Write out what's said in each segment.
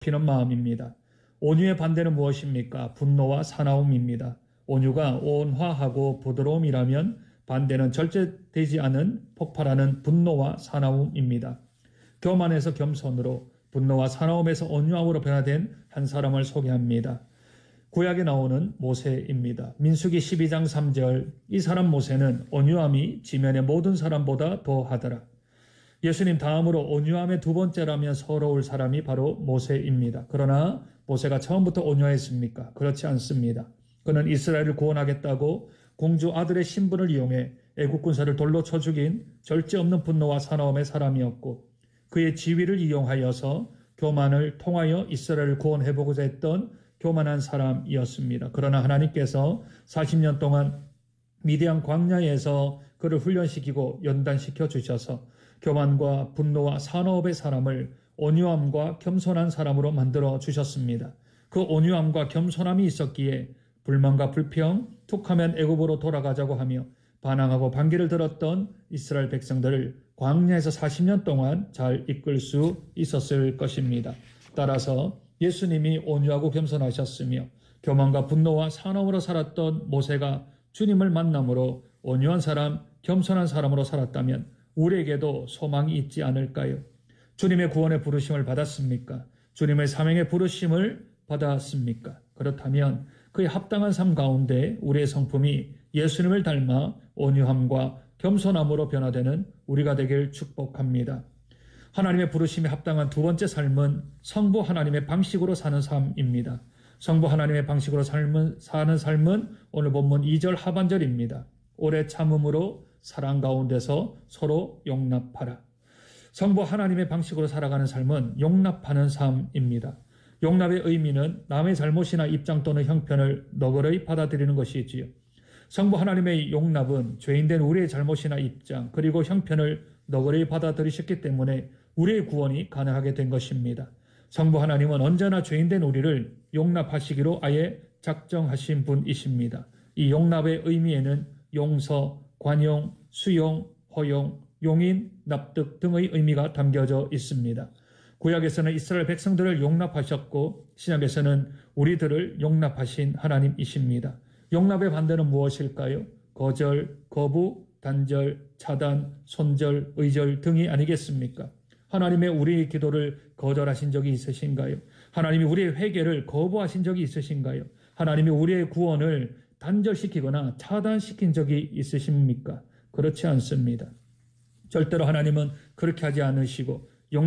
피는 마음입니다. 온유의 반대는 무엇입니까? 분노와 사나움입니다. 온유가 온화하고 부드러움이라면 반대는 절제되지 않은 폭발하는 분노와 사나움입니다. 교만에서 겸손으로, 분노와 사나움에서 온유함으로 변화된 한 사람을 소개합니다. 구약에 나오는 모세입니다. 민수기 12장 3절, 이 사람 모세는 온유함이 지면의 모든 사람보다 더하더라. 예수님 다음으로 온유함의 두 번째라면 서러울 사람이 바로 모세입니다. 그러나 모세가 처음부터 온유했습니까? 그렇지 않습니다. 그는 이스라엘을 구원하겠다고 공주 아들의 신분을 이용해 애국 군사를 돌로 쳐 죽인 절제 없는 분노와 사나움의 사람이었고, 그의 지위를 이용하여서 교만을 통하여 이스라엘을 구원해보고자 했던 교만한 사람이었습니다. 그러나 하나님께서 40년 동안 미디안 광야에서 그를 훈련시키고 연단시켜 주셔서 교만과 분노와 사나움의 사람을 온유함과 겸손한 사람으로 만들어 주셨습니다. 그 온유함과 겸손함이 있었기에 불만과 불평, 툭하면 애굽으로 돌아가자고 하며 반항하고 반기를 들었던 이스라엘 백성들을 광야에서 40년 동안 잘 이끌 수 있었을 것입니다. 따라서 예수님이 온유하고 겸손하셨으며 교만과 분노와 사나움으로 살았던 모세가 주님을 만남으로 온유한 사람, 겸손한 사람으로 살았다면 우리에게도 소망이 있지 않을까요? 주님의 구원의 부르심을 받았습니까? 주님의 사명의 부르심을 받았습니까? 그렇다면 그의 합당한 삶 가운데 우리의 성품이 예수님을 닮아 온유함과 겸손함으로 변화되는 우리가 되길 축복합니다. 하나님의 부르심에 합당한 두 번째 삶은 성부 하나님의 방식으로 사는 삶입니다. 성부 하나님의 방식으로 사는 삶은 오늘 본문 2절 하반절입니다. 오래 참음으로 사랑 가운데서 서로 용납하라. 성부 하나님의 방식으로 살아가는 삶은 용납하는 삶입니다. 용납의 의미는 남의 잘못이나 입장 또는 형편을 너그러이 받아들이는 것이지요. 성부 하나님의 용납은 죄인된 우리의 잘못이나 입장 그리고 형편을 너그러이 받아들이셨기 때문에 우리의 구원이 가능하게 된 것입니다. 성부 하나님은 언제나 죄인된 우리를 용납하시기로 아예 작정하신 분이십니다. 이 용납의 의미에는 용서, 관용, 수용, 허용, 용인, 납득 등의 의미가 담겨져 있습니다. 구약에서는 이스라엘 백성들을 용납하셨고 신약에서는 우리들을 용납하신 하나님이십니다. 용납의 반대는 무엇일까요? 거절, 거부, 단절, 차단, 손절, 의절 등이 아니겠습니까? 하나님의 우리의 기도를 거절하신 적이 있으신가요? 하나님이 우리의 회개를 거부하신 적이 있으신가요? 하나님이 우리의 구원을 단절시키거나 차단시킨 적이 있으십니까? 그렇지 않습니다. 절대로 하나님은 그렇게 하지 않으시고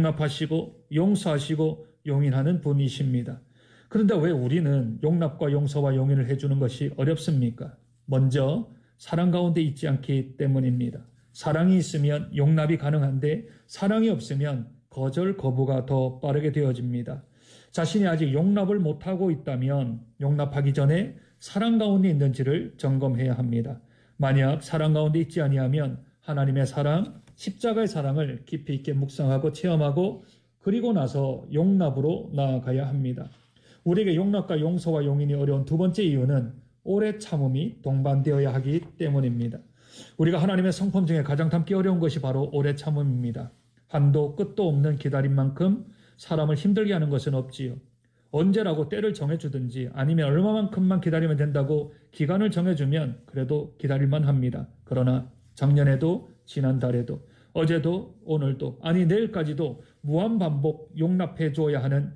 용납하시고 용서하시고 용인하는 분이십니다. 그런데 왜 우리는 용납과 용서와 용인을 해주는 것이 어렵습니까? 먼저 사랑 가운데 있지 않기 때문입니다. 사랑이 있으면 용납이 가능한데 사랑이 없으면 거절, 거부가 더 빠르게 되어집니다. 자신이 아직 용납을 못하고 있다면 용납하기 전에 사랑 가운데 있는지를 점검해야 합니다. 만약 사랑 가운데 있지 아니하면 하나님의 사랑, 십자가의 사랑을 깊이 있게 묵상하고 체험하고 그리고 나서 용납으로 나아가야 합니다. 우리에게 용납과 용서와 용인이 어려운 두 번째 이유는 오래 참음이 동반되어야 하기 때문입니다. 우리가 하나님의 성품 중에 가장 담기 어려운 것이 바로 오래 참음입니다. 한도 끝도 없는 기다림만큼 사람을 힘들게 하는 것은 없지요. 언제라고 때를 정해주든지 아니면 얼마만큼만 기다리면 된다고 기간을 정해주면 그래도 기다릴만 합니다. 그러나 작년에도 지난달에도 어제도 오늘도 아니 내일까지도 무한반복 용납해 줘야 하는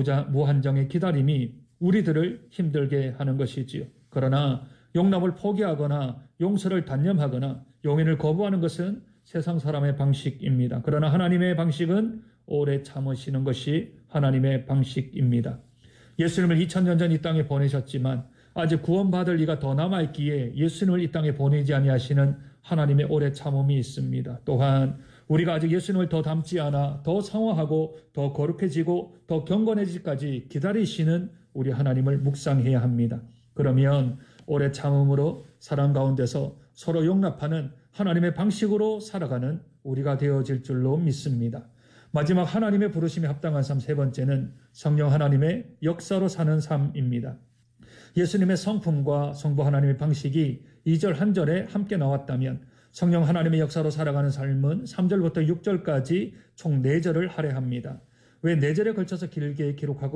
무한정의 기다림이 우리들을 힘들게 하는 것이지요. 그러나 용납을 포기하거나 용서를 단념하거나 용인을 거부하는 것은 세상 사람의 방식입니다. 그러나 하나님의 방식은 오래 참으시는 것이 하나님의 방식입니다. 예수님을 2000년 전 이 땅에 보내셨지만 아직 구원받을 이가 더 남아있기에 예수님을 이 땅에 보내지 아니하시는 하나님의 오래 참음이 있습니다. 또한 우리가 아직 예수님을 더 닮지 않아 더 상화하고 더 거룩해지고 더 경건해지기까지 기다리시는 우리 하나님을 묵상해야 합니다. 그러면 오래 참음으로 사랑 가운데서 서로 용납하는 하나님의 방식으로 살아가는 우리가 되어질 줄로 믿습니다. 마지막 하나님의 부르심에 합당한 삶 세 번째는 성령 하나님의 역사로 사는 삶입니다. 예수님의 성품과 성부 하나님의 방식이 2절 한 절에 함께 나왔다면 성령 하나님의 역사로 살아가는 삶은 3절부터 6절까지 총 4절을 할애합니다. 왜 4절에 걸쳐서 길게 기록하고